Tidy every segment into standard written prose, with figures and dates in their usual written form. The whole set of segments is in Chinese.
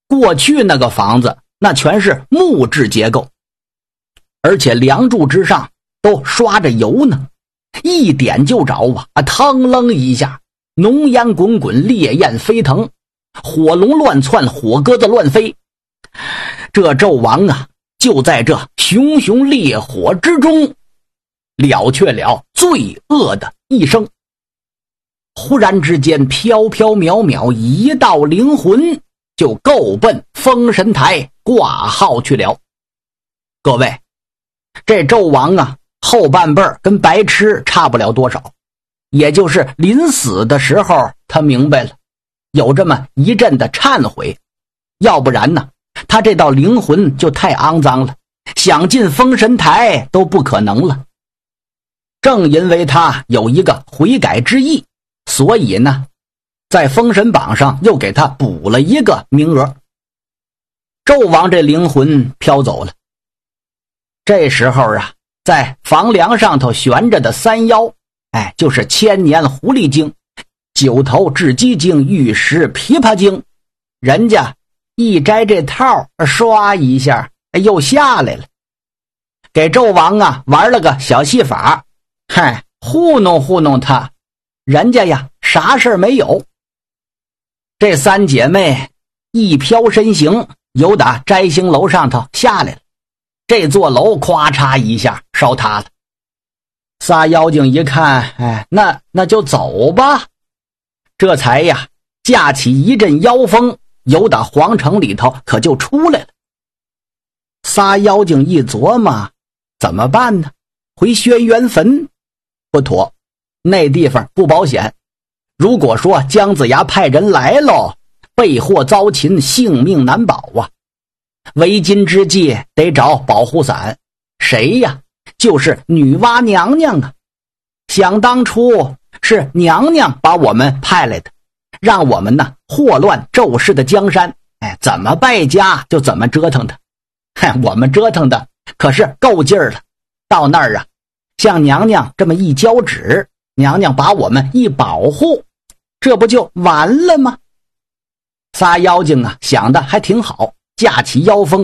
过去那个房子那全是木质结构，而且梁柱之上都刷着油呢，一点就着啊，腾楞一下，浓烟滚滚，烈焰飞腾，火龙乱窜，火鸽子乱飞。这纣王啊，就在这熊熊烈火之中了却了罪恶的一生。忽然之间，飘飘渺渺一道灵魂就够奔封神台挂号去了。各位，这纣王啊，后半辈儿跟白痴差不了多少，也就是临死的时候他明白了，有这么一阵的忏悔，要不然呢，他这道灵魂就太肮脏了，想进封神台都不可能了。正因为他有一个悔改之意，所以呢，在封神榜上又给他补了一个名额。纣王这灵魂飘走了。这时候啊，在房梁上头悬着的三妖，就是千年狐狸精、九头雉鸡精、玉石琵琶精，人家一摘这套，唰一下又下来了，给纣王啊玩了个小戏法，糊弄糊弄他，人家呀啥事没有。这三姐妹一飘身形，由打摘星楼上头下来了，这座楼咵嚓一下烧塌了。仨妖精一看，那就走吧，这才呀架起一阵妖风，由打皇城里头可就出来了。仨妖精一琢磨，怎么办呢？回轩辕坟不妥，那地方不保险。如果说姜子牙派人来了，被祸遭擒，性命难保啊。为今之计得找保护伞，谁呀？就是女娲娘娘啊。想当初是娘娘把我们派来的，让我们呢祸乱纣氏的江山，怎么败家就怎么折腾他。我们折腾的可是够劲儿了，到那儿啊，向娘娘这么一交旨，娘娘把我们一保护，这不就完了吗？仨妖精啊想的还挺好，架起妖风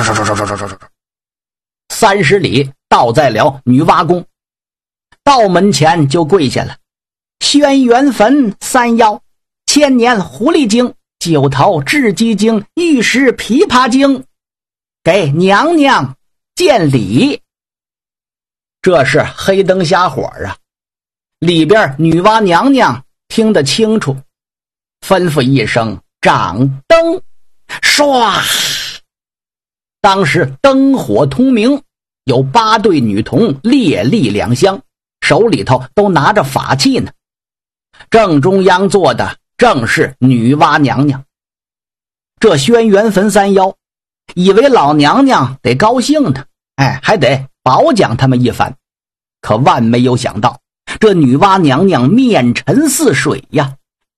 ，30里到在了女娲宫，到门前就跪下了。轩辕坟三妖，千年狐狸精、九头雉鸡精、玉石琵琶精，给娘娘见礼。这是黑灯瞎火啊，里边女娲娘娘听得清楚，吩咐一声掌灯，唰，当时灯火通明，有8对女童列立两厢，手里头都拿着法器呢。正中央坐的正是女娲娘娘。这轩辕坟三妖以为老娘娘得高兴呢，还得褒奖他们一番，可万没有想到，这女娲娘娘面沉似水呀，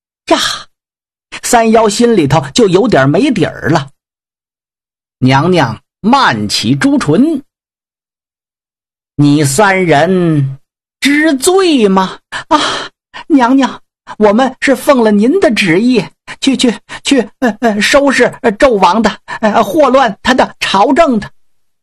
三妖心里头就有点没底儿了。娘娘慢起朱唇，你三人知罪吗？娘娘，我们是奉了您的旨意去收拾纣王的，祸乱他的朝政的。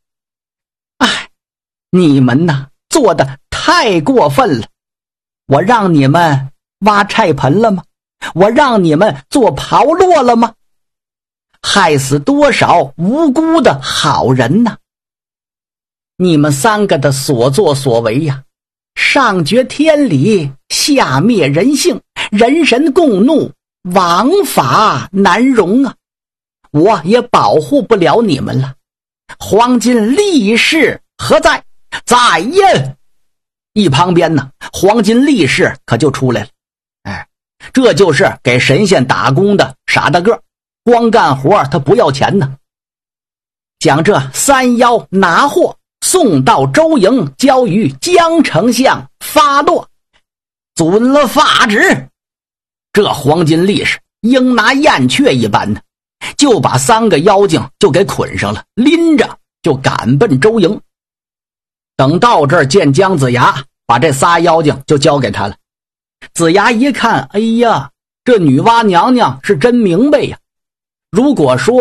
你们呐做的太过分了，我让你们挖菜盆了吗？我让你们做炮烙了吗？害死多少无辜的好人呐！你们3个的所作所为呀，上绝天理，下灭人性，人神共怒，王法难容啊！我也保护不了你们了。黄金力士何在？在耶！一旁边呢，黄金力士可就出来了。这就是给神仙打工的傻大个，光干活他不要钱呢。将这三妖拿货送到周营，交于江丞相发落，遵了法旨。这黄金力士应拿燕雀一般呢，就把3个妖精就给捆上了，拎着就赶奔周营。等到这儿见姜子牙，把这仨妖精就交给他了。子牙一看，哎呀，这女娲娘娘是真明白呀。如果说